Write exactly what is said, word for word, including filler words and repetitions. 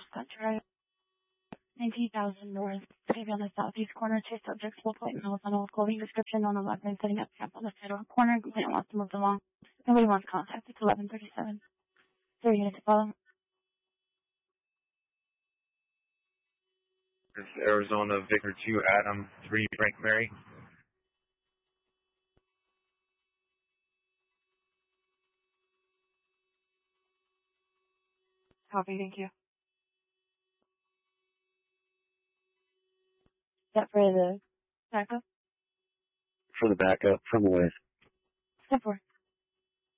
Country, nineteen thousand North, City on the southeast corner, two subjects, full plate males on old clothing description on the left and setting up camp on the federal corner. Complainant wants to move along. Nobody wants contact. It's eleven thirty-seven. Three units to follow. It's Arizona, Victor two, Adam three, Frank Mary. Copy, thank you. Is that for the backup? For the backup, from a ways. Step four.